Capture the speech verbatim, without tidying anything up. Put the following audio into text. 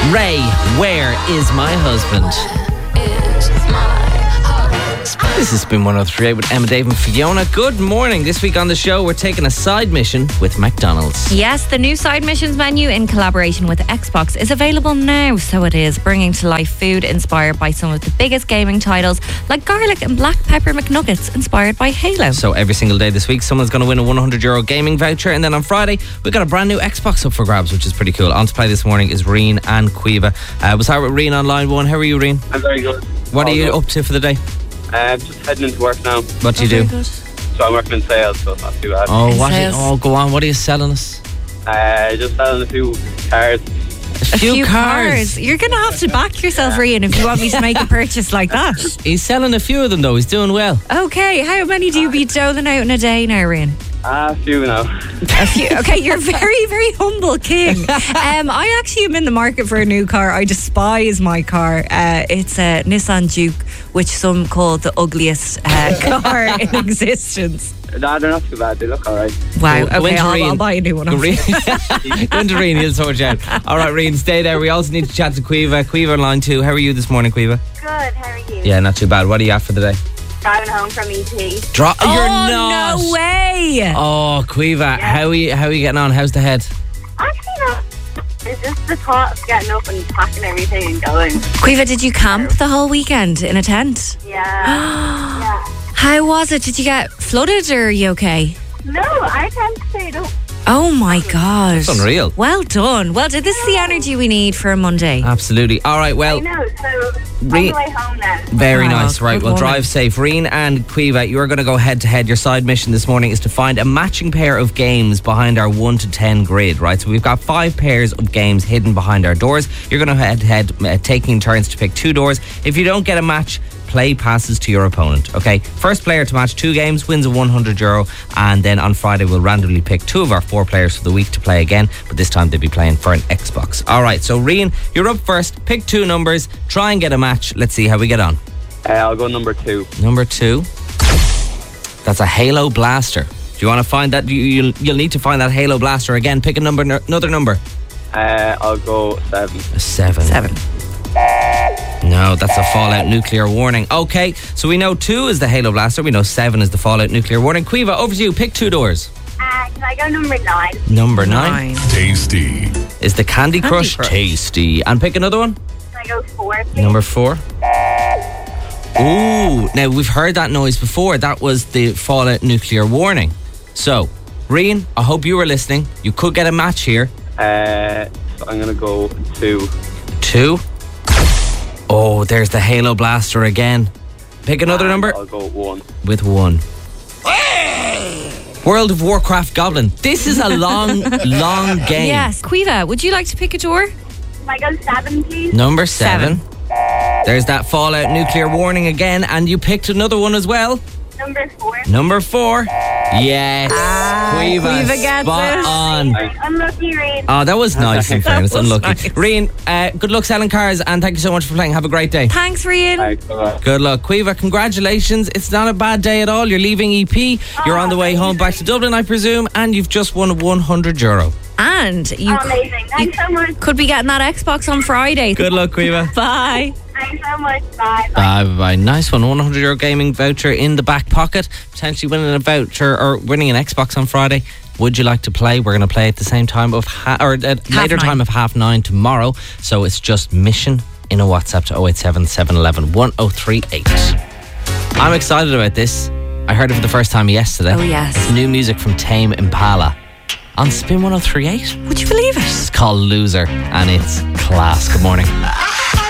Ray, where is my husband? This has been one oh three point eight with Emma, Dave and Fiona. Good morning. This week on the show, we're taking a side mission with McDonald's. Yes, the new side missions menu in collaboration with Xbox is available now. So it is, bringing to life food inspired by some of the biggest gaming titles, like garlic and black pepper McNuggets inspired by Halo. So every single day this week, someone's going to win a one hundred euro gaming voucher. And then on Friday, we've got a brand new Xbox up for grabs, which is pretty cool. On to play this morning is Reen and Quiva. Uh, we'll start with Reen on line one. How are you, Reen? I'm very good. What All are you good. up to for the day? Uh, just heading into work now. What do you do? So I'm working in sales, so it's not too bad. Oh, what? Sales. Oh, go on. What are you selling us? Uh, just selling a few cars. A few, few cars. cars. You're going to have to back yourself, Rian, if you want me to make a purchase like that. He's selling a few of them, though. He's doing well. Okay, how many do you be doling out in a day now, Rian? Ah, a few now. A few. Okay, you're very, very humble king. Um, I actually am in the market for a new car. I despise my car. Uh, it's a Nissan Juke, which some call the ugliest uh, car in existence. Nah, they're not too bad. They look alright. Wow, Go- go okay, into I'll, Reen. I'll buy a new one. Go Reen. Go into Reen, he'll sort you out. All right, Reen, stay there. We also need to chat to Quiva. Quiva on line two. How are you this morning, Quiva? Good, how are you? Yeah, not too bad. What are you at for the day? Driving home from E T. Dro- Oh, You're not. no way. Oh, Quiva, how are you? How are you getting on? How's the head? Actually, no. It's just the thought of getting up and packing everything and going. Quiva, did you camp the whole weekend in a tent? Yeah. yeah. How was it? Did you get flooded or are you okay? No, I can't stay up. Oh my God. That's unreal. Well done. Well done. This is the energy we need for a Monday. Absolutely. All right, I well, know, so on Re- the way home now. very Oh, nice. Right, good well, morning. drive safe. Reen and Quiva, you are going to go head to head. Your side mission this morning is to find a matching pair of games behind our one to ten grid, right? So we've got five pairs of games hidden behind our doors. You're going to head to head, uh, taking turns to pick two doors. If you don't get a match, play passes to your opponent, okay? First player to match two games wins a one hundred euro, and then on Friday we'll randomly pick two of our four players for the week to play again, but this time they'll be playing for an Xbox. All right, so Reen, you're up first. Pick two numbers, try and get a match. Let's see how we get on. Uh, I'll go number two. Number two, that's a Halo Blaster. Do you want to find that? You, you'll, you'll need to find that Halo Blaster again. Pick a number, another number. Uh, I'll go seven. A seven. Seven. No, that's a Fallout nuclear warning. Okay, so we know two is the Halo Blaster. We know seven is the Fallout nuclear warning. Quiva, over to you. Pick two doors. Uh, can I go number nine? Number nine, Tasty. is the Candy, Candy Crush, Crush. Tasty. And pick another one. Can I go four, please? Number four. Ooh, now we've heard that noise before. That was the Fallout nuclear warning. So, Reen, I hope you were listening. You could get a match here. Uh, so I'm going to go two. Two. Oh, there's the Halo Blaster again. Pick another And number I'll go one. with one. World of Warcraft Goblin. This is a long, long game. Yes. Quiva, would you like to pick a door? Can I go seven, please? Number seven. There's that Fallout nuclear warning again, and you picked another one as well. Number four. Number four. Yes. Quiva, Quiva gets spot it. on. Unlucky, Rain. Oh, that was nice in fairness. was Unlucky. nice. Reen, uh, good luck selling cars, and thank you so much for playing. Have a great day. Thanks, Rian. Thanks, bye-bye. Good luck. Quiva, congratulations. It's not a bad day at all. You're leaving E P. You're on the way home back to Dublin, I presume, and you've just won one hundred euro. And you Oh, amazing. Thanks so much. could be getting that Xbox on Friday. Good luck, Quiva. Bye. Thanks so much. Bye. Bye. Bye bye. Nice one. one hundred euro gaming voucher in the back pocket. Potentially winning a voucher or winning an Xbox on Friday. Would you like to play? We're going to play at the same time of ha- or at later nine. time of half nine tomorrow. So it's just mission in a WhatsApp to oh eight seven, seven one one, one oh three eight. I'm excited about this. I heard it for the first time yesterday. Oh, yes. It's new music from Tame Impala on Spin one oh three point eight. Would you believe it? It's called Loser and it's class. Good morning.